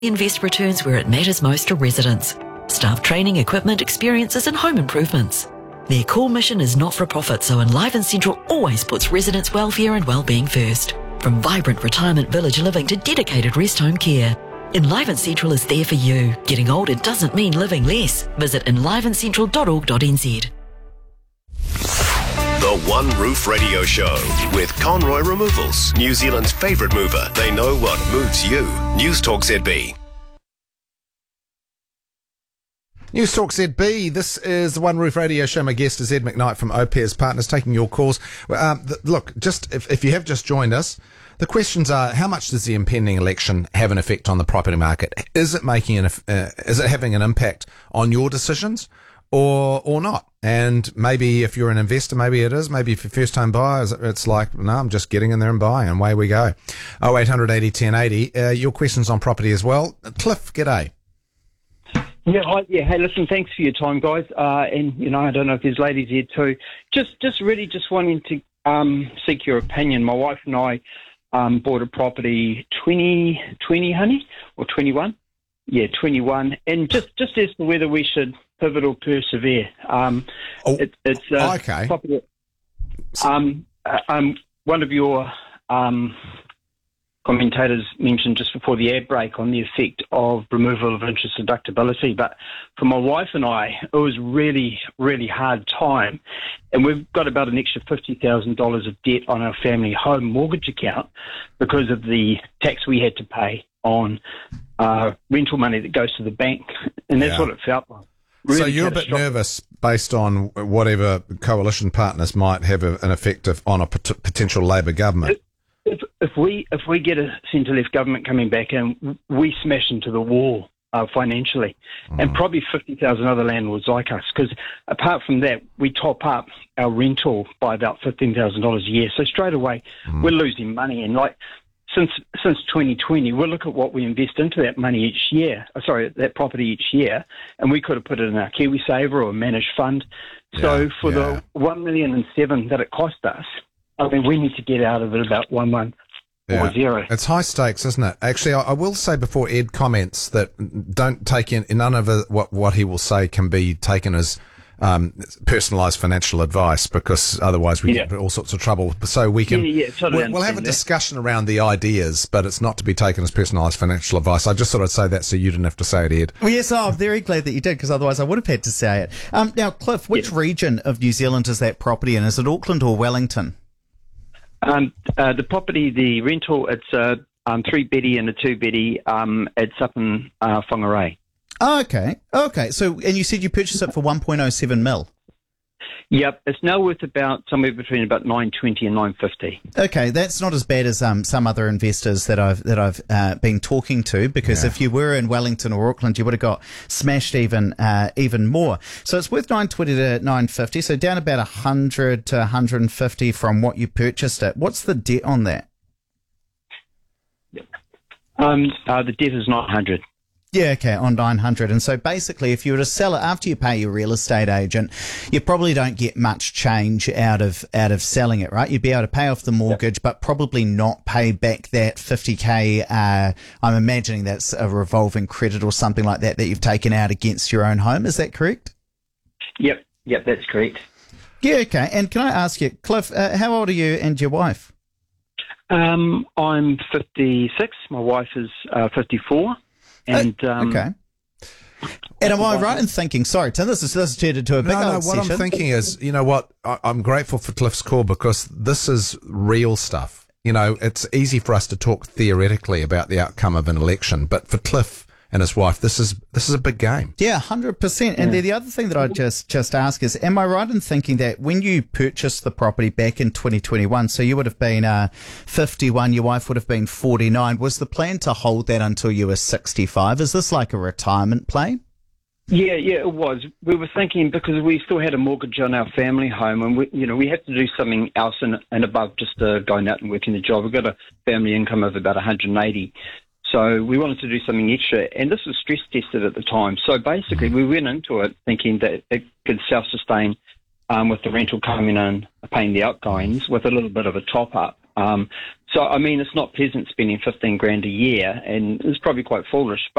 Invest returns where it matters most to residents. Staff training, equipment, experiences and home improvements. Their core mission is not-for-profit, so Enliven Central always puts residents' welfare and well-being first. From vibrant retirement village living to dedicated rest home care, Enliven Central is there for you. Getting older doesn't mean living less. Visit enlivencentral.org.nz. The One Roof Radio Show with Conroy Removals, New Zealand's favourite mover. They know what moves you. News Talk ZB. News Talk ZB. This is the One Roof Radio Show. My guest is Ed McKnight from Opes Partners, taking your calls. Look, just if you have just joined us, the questions are: how much does the impending election have an effect on the property market? Is it is it having an impact on your decisions, or not? And maybe if you're an investor, maybe it is. Maybe if you're first time buyers, it's like, no, I'm just getting in there and buying, and away we go. 0800 80 1080. Your questions on property as well. Cliff, g'day. Yeah, hi. Yeah. Hey, listen, thanks for your time, guys. And I don't know if there's ladies here too. Just wanting to seek your opinion. My wife and I bought a property 2020, honey, or 21. Yeah, 21. And just as to whether we should pivot or persevere. It's okay. Property. One of your commentators mentioned just before the ad break on the effect of removal of interest deductibility. But for my wife and I, it was really, really hard time. And we've got about an extra $50,000 of debt on our family home mortgage account because of the tax we had to pay on rental money that goes to the bank. And that's what it felt like. Really. So you're a bit nervous based on whatever coalition partners might have an effect on a potential Labor government. If we get a centre-left government coming back and we smash into the wall financially, and probably 50,000 other landlords like us, because apart from that, we top up our rental by about $15,000 a year. So straight away, we're losing money. And since 2020, we'll look at what we invest into that money each year. That property each year, and we could have put it in our KiwiSaver or a managed fund. So for the $1.7 million that it cost us, I mean, we need to get out of it about 1 month or zero. It's high stakes, isn't it? Actually, I will say before Ed comments that don't take in none of it, what he will say can be taken as personalised financial advice, because otherwise we get all sorts of trouble. So we can we'll have a discussion around the ideas, but it's not to be taken as personalised financial advice. I just thought I'd say that so you didn't have to say it, Ed. Well, yes, I'm very glad that you did, because otherwise I would have had to say it. Now, Cliff, which region of New Zealand is that property in? Is it Auckland or Wellington? The property, the rental, it's a 3-beddy and a 2-beddy. It's up in Whangarei. Oh, okay. So, and you said you purchased it for 1.07 mil. Yep, it's now worth about somewhere between about 920 and 950. Okay, that's not as bad as some other investors that I've been talking to, because if you were in Wellington or Auckland, you would have got smashed even more. So it's worth 920 to 950, so down about 100 to 150 from what you purchased it. What's the debt on that? The debt is 900. Yeah, okay, on 900. And so basically, if you were to sell it after you pay your real estate agent, you probably don't get much change out of selling it, right? You'd be able to pay off the mortgage, but probably not pay back that 50K. I'm imagining that's a revolving credit or something like that you've taken out against your own home. Is that correct? Yep, that's correct. Yeah, okay. And can I ask you, Cliff, how old are you and your wife? I'm 56. My wife is 54. And okay. And am I right in thinking? Sorry, Tim, this is turned into a big old what session. I'm thinking is, you know what? I'm grateful for Cliff's call, because this is real stuff. You know, it's easy for us to talk theoretically about the outcome of an election, but for Cliff and his wife, this is a big game. Yeah, 100%. And the other thing that I just ask is, am I right in thinking that when you purchased the property back in 2021, so you would have been 51, your wife would have been 49, was the plan to hold that until you were 65? Is this like a retirement plan? Yeah, it was. We were thinking, because we still had a mortgage on our family home, and we had to do something else and above just going out and working the job. We've got a family income of about 180. So we wanted to do something extra, and this was stress tested at the time. So basically, we went into it thinking that it could self-sustain with the rental coming in, paying the outgoings with a little bit of a top-up. So, I mean, it's not pleasant spending 15 grand a year, and it's probably quite foolish.